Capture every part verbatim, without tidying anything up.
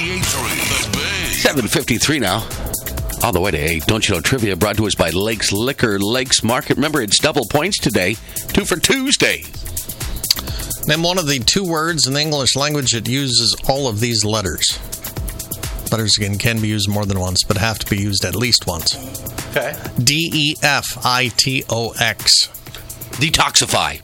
ninety-eight point three, The Big. seven fifty-three now. All the way to eight. Don't you know trivia brought to us by Lakes Liquor, Lakes Market. Remember, it's double points today. Two for Tuesday. Name one of the two words in the English language that uses all of these letters. Letters, again, can be used more than once, but have to be used at least once. Okay. D E F I T O X. Detoxify.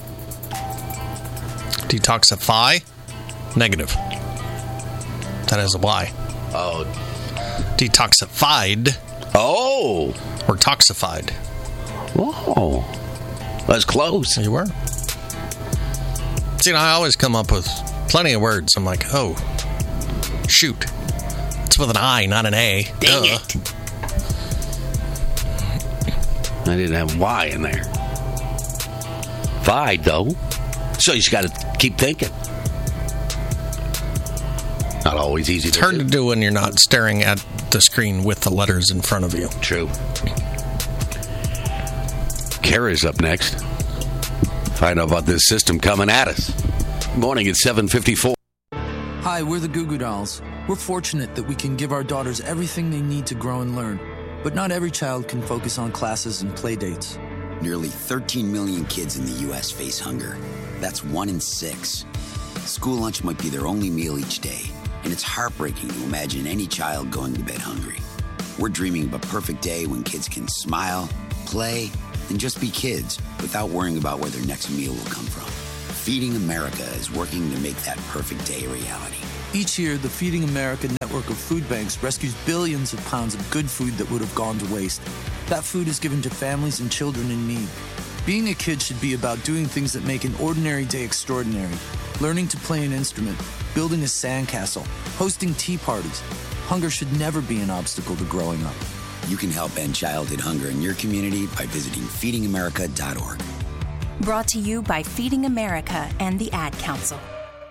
Detoxify? Negative. That is a Y. Oh. Detoxified. Oh. Or toxified. Whoa. That's close. You were. See, I always come up with plenty of words. I'm like, oh, shoot. It's with an I, not an A. Dang Duh. it. I didn't have Y in there. Fied, though. So you just got to keep thinking. Not always easy It's to hard do. to do when you're not staring at the screen with the letters in front of you. True. Kara's up next. Find out about this system coming at us. Morning at seven fifty-four. Hi, we're the Goo Goo Dolls. We're fortunate that we can give our daughters everything they need to grow and learn. But not every child can focus on classes and play dates. Nearly thirteen million kids in the U S face hunger. That's one in six. School lunch might be their only meal each day, and it's heartbreaking to imagine any child going to bed hungry. We're dreaming of a perfect day when kids can smile, play, and just be kids without worrying about where their next meal will come from. Feeding America is working to make that perfect day a reality. Each year, the Feeding America network of food banks rescues billions of pounds of good food that would have gone to waste. That food is given to families and children in need. Being a kid should be about doing things that make an ordinary day extraordinary. Learning to play an instrument, building a sandcastle, hosting tea parties. Hunger should never be an obstacle to growing up. You can help end childhood hunger in your community by visiting feeding america dot org. Brought to you by Feeding America and the Ad Council.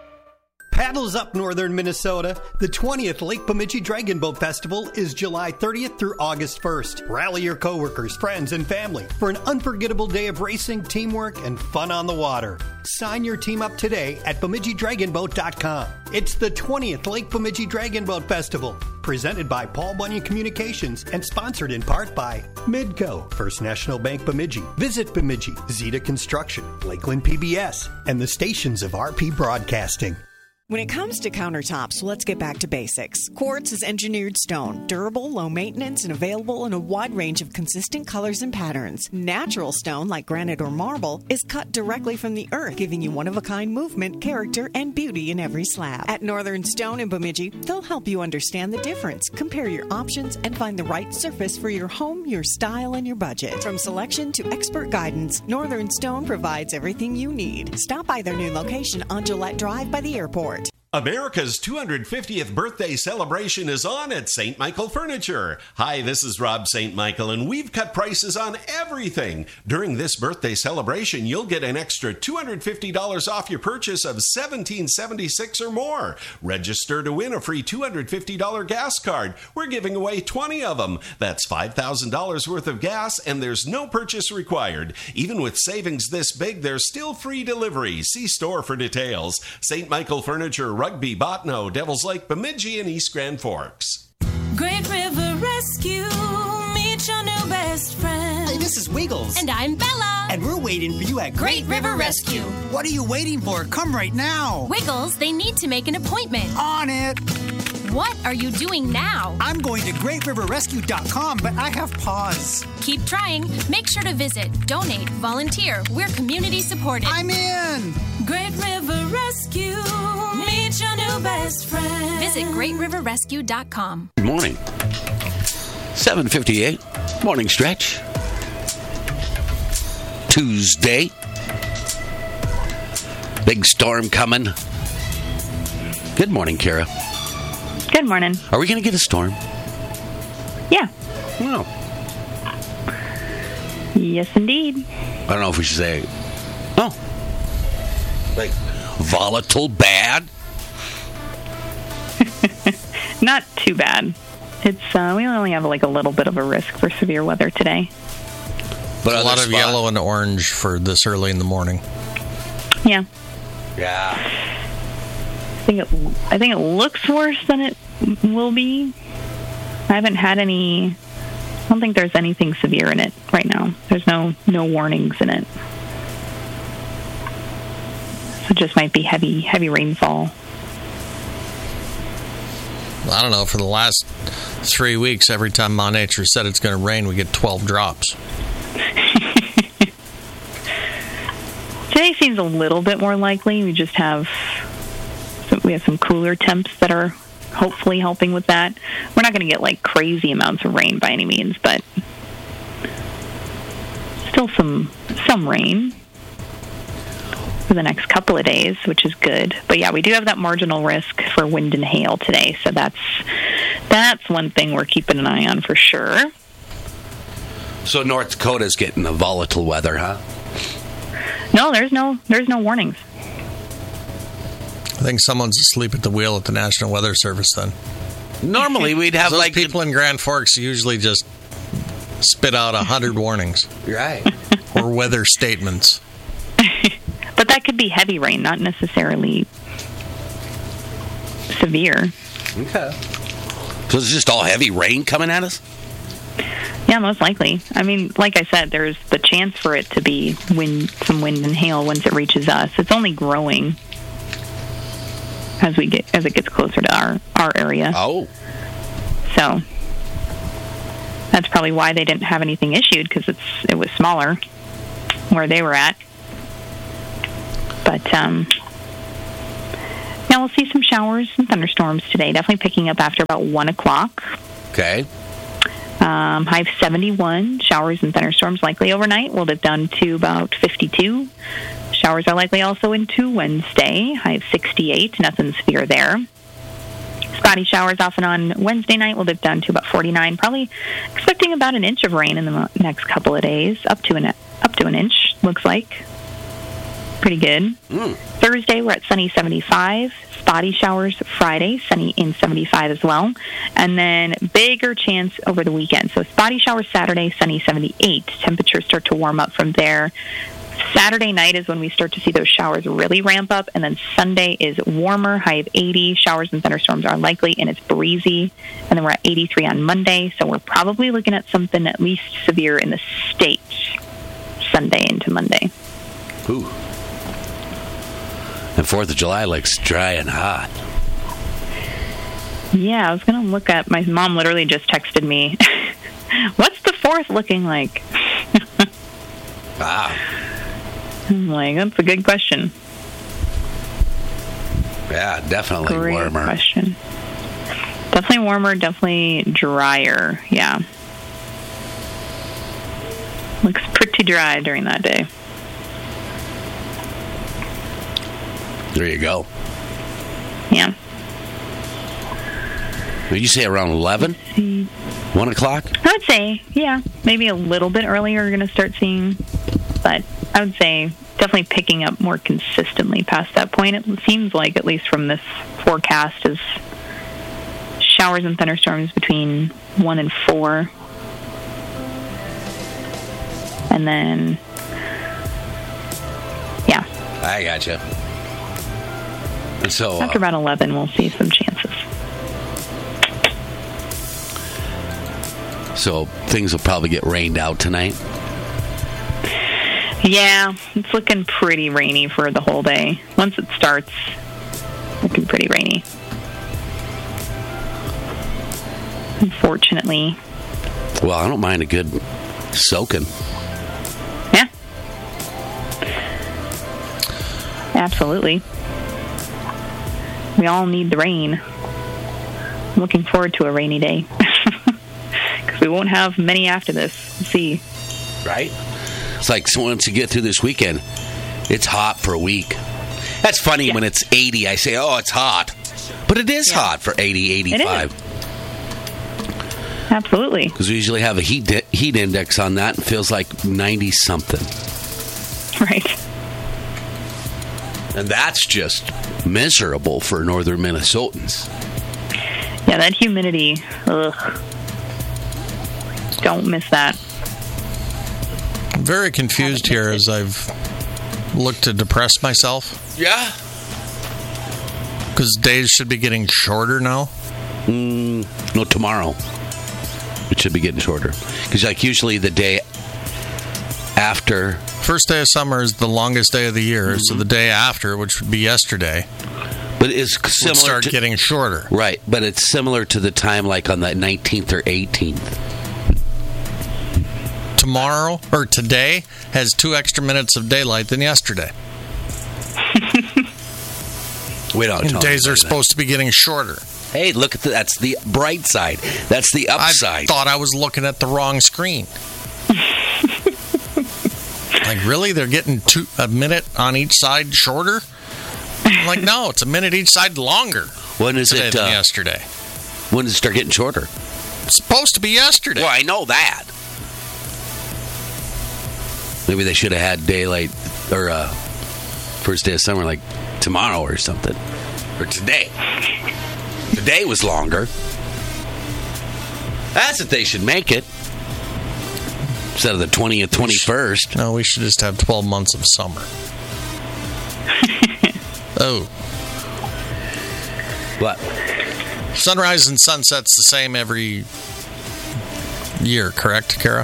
Paddles up northern Minnesota. The twentieth Lake Bemidji Dragon Boat Festival is July thirtieth through August first. Rally your coworkers, friends, and family for an unforgettable day of racing, teamwork, and fun on the water. Sign your team up today at bemidji dragon boat dot com. It's the twentieth Lake Bemidji Dragon Boat Festival, presented by Paul Bunyan Communications and sponsored in part by Midco, First National Bank Bemidji, Visit Bemidji, Zeta Construction, Lakeland P B S, and the stations of R P Broadcasting. When it comes to countertops, let's get back to basics. Quartz is engineered stone, durable, low maintenance, and available in a wide range of consistent colors and patterns. Natural stone, like granite or marble, is cut directly from the earth, giving you one-of-a-kind movement, character, and beauty in every slab. At Northern Stone in Bemidji, they'll help you understand the difference, compare your options, and find the right surface for your home, your style, and your budget. From selection to expert guidance, Northern Stone provides everything you need. Stop by their new location on Gillette Drive by the airport. America's two hundred fiftieth birthday celebration is on at Saint Michael Furniture. Hi, this is Rob Saint Michael, and we've cut prices on everything. During this birthday celebration, you'll get an extra two hundred fifty dollars off your purchase of seventeen seventy-six or more. Register to win a free two hundred fifty dollars gas card. We're giving away twenty of them. That's five thousand dollars worth of gas, and there's no purchase required. Even with savings this big, there's still free delivery. See store for details. Saint Michael Furniture, Rugby, Botno, Devils Lake, Bemidji, and East Grand Forks. Great River Rescue, meet your new best friend. Hey, this is Wiggles. And I'm Bella. And we're waiting for you at Great River Rescue. What are you waiting for? Come right now. Wiggles, they need to make an appointment. On it. What are you doing now? I'm going to great river rescue dot com, but I have pause. Keep trying. Make sure to visit, donate, volunteer. We're community supported. I'm in. Great River Rescue. Meet your new best friend. Visit great river rescue dot com. Good morning. seven fifty-eight. Morning stretch. Tuesday. Big storm coming. Good morning, Kara. Good morning. Are we going to get a storm? Yeah. No. Yes, indeed. I don't know if we should say, oh, like volatile bad. Not too bad. It's uh, we only have like a little bit of a risk for severe weather today. But a lot of spot. yellow and orange for this early in the morning. Yeah. Yeah. think it, I think it looks worse than it will be. I haven't had any. I don't think there's anything severe in it right now. There's no no warnings in it. So it just might be heavy heavy rainfall. I don't know. For the last three weeks, every time Mount Nature said it's going to rain, we get twelve drops. Today seems a little bit more likely. We just have we have some cooler temps that are hopefully helping with that. We're not going to get like crazy amounts of rain by any means, but still some some rain for the next couple of days, which is good. But yeah, we do have that marginal risk for wind and hail today, so that's that's one thing we're keeping an eye on for sure. So North Dakota's getting the volatile weather, huh? No, there's no there's no warnings. I think someone's asleep at the wheel at the National Weather Service then. Normally we'd have Those like people in Grand Forks usually just spit out a hundred warnings. Right. Or weather statements. But that could be heavy rain, not necessarily severe. Okay. So it's just all heavy rain coming at us? Yeah, most likely. I mean, like I said, there's the chance for it to be wind, some wind and hail once it reaches us. It's only growing as we get as it gets closer to our, our area. Oh. So that's probably why they didn't have anything issued, because it's it was smaller where they were at. But um, now we'll see some showers and thunderstorms today. Definitely picking up after about one o'clock. Okay. Um, high of seventy-one. Showers and thunderstorms likely overnight. We'll dip down to about fifty-two. Showers are likely also into Wednesday. High of sixty-eight. Nothing severe there. Spotty showers off and on Wednesday night. We'll dip down to about forty-nine. Probably expecting about an inch of rain in the next couple of days. Up to an up to an inch, looks like. Pretty good. Mm. Thursday, we're at sunny seventy-five. Spotty showers Friday, sunny in seventy-five as well. And then bigger chance over the weekend. So spotty showers Saturday, sunny seventy-eight. Temperatures start to warm up from there. Saturday night is when we start to see those showers really ramp up. And then Sunday is warmer, high of eighty. Showers and thunderstorms are likely, and it's breezy. And then we're at eighty-three on Monday. So we're probably looking at something at least severe in the state Sunday into Monday. Ooh. And fourth of July looks dry and hot. Yeah, I was going to look at... My mom literally just texted me, what's the fourth looking like? Ah. I'm like, that's a good question. Yeah, definitely Great warmer. question. Definitely warmer, definitely drier. Yeah. Looks pretty dry during that day. There you go. Yeah. Did you say around eleven? one o'clock? I would say, yeah, maybe a little bit earlier we're going to start seeing, but I would say definitely picking up more consistently past that point. It seems like, at least from this forecast, is showers and thunderstorms between one and four. And then, yeah. I gotcha. So, uh, after about eleven, we'll see some chances. So things will probably get rained out tonight? Yeah, it's looking pretty rainy for the whole day. Once it starts, looking pretty rainy. Unfortunately. Well, I don't mind a good soaking. Yeah. Absolutely. We all need the rain. I'm looking forward to a rainy day. Because we won't have many after this. We'll see. Right? It's like, so once you get through this weekend, it's hot for a week. That's funny, yeah. When it's eighty, I say, oh, it's hot. But it is yeah. hot for eighty, eighty-five. Absolutely. Because we usually have a heat de- heat index on that and it feels like ninety-something. Right. And that's just miserable for northern Minnesotans. Yeah, that humidity. Ugh. Don't miss that. I'm very confused here as I've looked to depress myself. Yeah. Because days should be getting shorter now? Mm, no, tomorrow. It should be getting shorter. Because like usually the day after... First day of summer is the longest day of the year, mm-hmm. so the day after, which would be yesterday, but it's similar would start to, getting shorter. Right, but it's similar to the time like on the nineteenth or eighteenth. Tomorrow, or today, has two extra minutes of daylight than yesterday. We don't. And days are that. supposed to be getting shorter. Hey, look at the, that's the bright side. That's the upside. I thought I was looking at the wrong screen. Like, really? They're getting two, a minute on each side shorter? I'm like, no, it's a minute each side longer. When is it? Than uh, yesterday. When does it start getting shorter? It's supposed to be yesterday. Well, I know that. Maybe they should have had daylight, or uh, first day of summer, like tomorrow or something. Or today. Today was longer. That's what they should make it. Instead of the twentieth, twenty-first. No, we should just have twelve months of summer. Oh. What? Sunrise and sunset's the same every year, correct, Kara?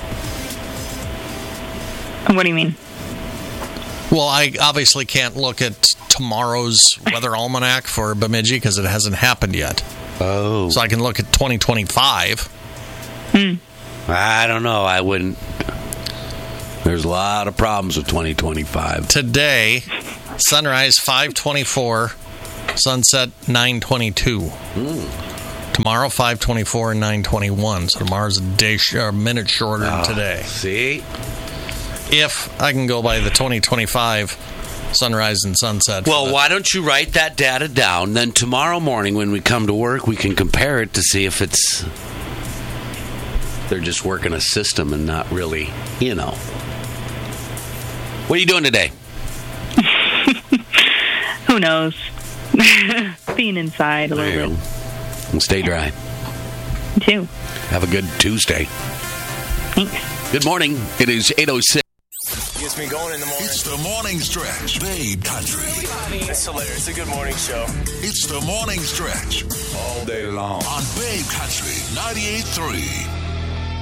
What do you mean? Well, I obviously can't look at tomorrow's weather almanac for Bemidji because it hasn't happened yet. Oh. So I can look at twenty twenty-five. Hmm. I don't know. I wouldn't. There's a lot of problems with twenty twenty-five. Today, sunrise five twenty-four, sunset nine twenty-two. Mm. Tomorrow five twenty-four and nine twenty-one. So tomorrow's a day sh- or a minute shorter oh, than today. See? If I can go by the twenty twenty-five sunrise and sunset. Well, why don't you write that data down? Then tomorrow morning when we come to work, we can compare it to see if it's... They're just working a system and not really, you know. What are you doing today? Who knows? Being inside a little bit. And stay dry. You too. Have a good Tuesday. Thanks. Good morning. It is eight oh six. Gets me going in the morning. It's the Morning Stretch, Babe Country. It's hilarious. It's a good morning show. It's the Morning Stretch. All day long. On Babe Country ninety-eight point three.